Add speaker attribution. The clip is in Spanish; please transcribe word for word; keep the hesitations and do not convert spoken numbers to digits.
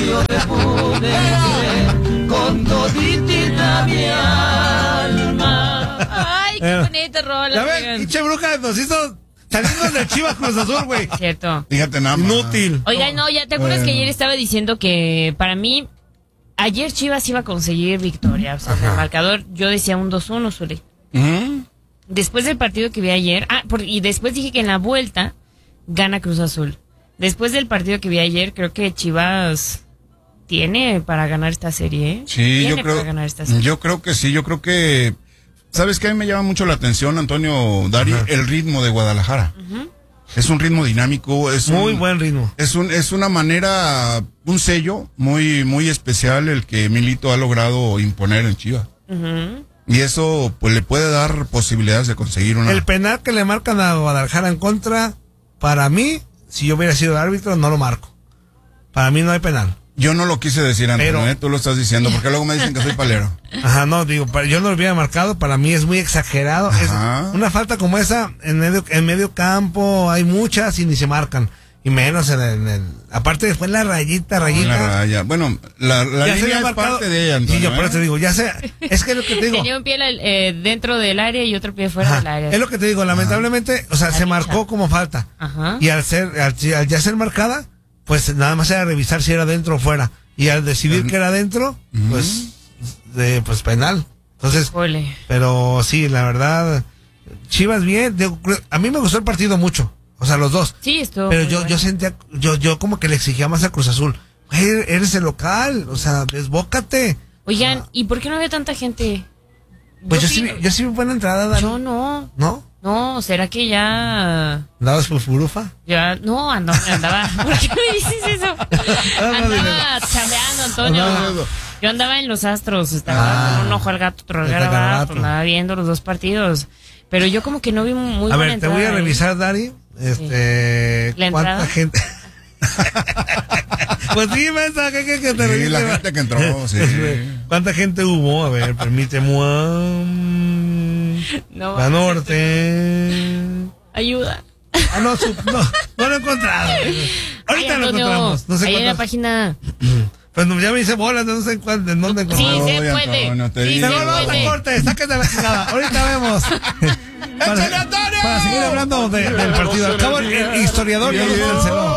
Speaker 1: yo te pude querer con toditita mi alma.
Speaker 2: Ay, qué bonito rola.
Speaker 3: Ya ven, pinche bruja nos hizo salimos de Chivas Cruz Azul, güey.
Speaker 2: Cierto.
Speaker 4: Fíjate nada más.
Speaker 3: Inútil.
Speaker 2: Oiga, no, ya te acuerdas
Speaker 4: Bueno.
Speaker 2: que ayer estaba diciendo que para mí, ayer Chivas iba a conseguir victoria. O sea, en el marcador yo decía un dos uno, Zuli.
Speaker 4: Ujú.
Speaker 2: Después del partido que vi ayer, ah, por- y después dije que en la vuelta gana Cruz Azul. Después del partido que vi ayer, creo que Chivas tiene para ganar esta serie, ¿eh?
Speaker 4: Sí,
Speaker 2: tiene
Speaker 4: yo creo,
Speaker 2: para ganar esta serie.
Speaker 4: yo creo que sí, yo creo que, ¿sabes qué? A mí me llama mucho la atención, Antonio Dari,
Speaker 3: Ajá.
Speaker 4: el ritmo de Guadalajara. Es un ritmo dinámico, es
Speaker 3: Muy
Speaker 4: un,
Speaker 3: buen ritmo.
Speaker 4: es un, es una manera, un sello muy, muy especial el que Milito ha logrado imponer en Chivas.
Speaker 2: Ujú.
Speaker 4: Y eso, pues, le puede dar posibilidades de conseguir una.
Speaker 3: El penal que le marcan a Guadalajara en contra, para mí, si yo hubiera sido el árbitro, no lo marco. Para mí no hay penal.
Speaker 4: Yo no lo quise decir, Antonio,
Speaker 3: Pero-
Speaker 4: ¿eh? Tú lo estás diciendo, porque luego me dicen que soy palero.
Speaker 3: Ajá, no, digo, para- yo no lo hubiera marcado, para mí es muy exagerado. Es
Speaker 4: Ajá.
Speaker 3: una falta como esa, en medio, en medio campo, hay muchas y ni se marcan. Y menos en el, en el- aparte después la rayita, rayita.
Speaker 4: La raya. Bueno, la, la
Speaker 3: ya se
Speaker 4: línea
Speaker 3: había
Speaker 4: es
Speaker 3: marcado.
Speaker 4: parte de ella, Antonio,
Speaker 3: Sí, yo por
Speaker 4: ¿eh?
Speaker 3: eso te digo, ya sé, es que es lo que te digo.
Speaker 2: Tenía un pie eh, dentro del área y otro pie fuera
Speaker 3: Ajá,
Speaker 2: del área.
Speaker 3: es lo que te digo, lamentablemente, o sea,
Speaker 2: La
Speaker 3: se
Speaker 2: dicha.
Speaker 3: marcó como falta.
Speaker 2: Ajá.
Speaker 3: Y al ser, al, al ya ser marcada, pues nada más era revisar si era dentro o fuera. Y al decidir que era dentro, pues, de, pues penal. Entonces,
Speaker 2: Ole.
Speaker 3: pero sí, la verdad, Chivas bien. de- a mí me gustó el partido mucho, o sea, los dos.
Speaker 2: Sí, esto.
Speaker 3: Pero yo, yo sentía, yo, yo como que le exigía más a Cruz Azul. Güey, eres el local, o sea, desbócate.
Speaker 2: Oigan, ¿y por qué no había tanta gente?
Speaker 3: Pues yo,
Speaker 2: vi-
Speaker 3: sí, vi- yo sí vi buena entrada, Dani.
Speaker 2: Yo no.
Speaker 3: ¿No?
Speaker 2: No, ¿será que ya...
Speaker 3: ¿Dabas fufurufa?
Speaker 2: Ya, no, ando- andaba... ¿Por qué me dices eso? Andaba chambeando, Antonio.
Speaker 3: Andaba-
Speaker 2: Yo andaba en los Astros, estaba
Speaker 3: Ah.
Speaker 2: con un ojo al gato, otro al
Speaker 3: Está
Speaker 2: garabato,
Speaker 3: garabato.
Speaker 2: andaba viendo los dos partidos. Pero yo como que no vi muy
Speaker 3: A
Speaker 2: buena
Speaker 3: ver, te voy a
Speaker 2: entrada, ¿eh?
Speaker 3: revisar, Dari, este,
Speaker 2: ¿La
Speaker 3: cuánta
Speaker 2: entrada?
Speaker 3: gente... Pues sí, mensa, que, que, que te
Speaker 4: Sí,
Speaker 3: revise,
Speaker 4: la
Speaker 3: va.
Speaker 4: gente que entró, sí.
Speaker 3: ¿Cuánta gente hubo? A ver, permíteme.
Speaker 2: No,
Speaker 3: La norte.
Speaker 2: ayuda.
Speaker 3: Ah, no, su- no, no lo he encontrado. Ahorita
Speaker 2: Ay,
Speaker 3: lo
Speaker 2: Antonio,
Speaker 3: encontramos. No sé
Speaker 2: ahí en la
Speaker 3: cuántas.
Speaker 2: página.
Speaker 3: Pues no, ya me hice bolas, no sé en, cuál, en dónde
Speaker 2: Sí,
Speaker 3: encontramos.
Speaker 2: se
Speaker 4: Oye,
Speaker 2: puede.
Speaker 4: Antonio, te
Speaker 2: Sí,
Speaker 4: digo.
Speaker 2: se
Speaker 3: Pero vamos a
Speaker 2: puede.
Speaker 3: corte, sáquense la chingada. Ahorita vemos. para,
Speaker 4: ¡Échale, Antonio!
Speaker 3: para seguir hablando de- del partido. Al cabo, el, el historiador ya nos canceló.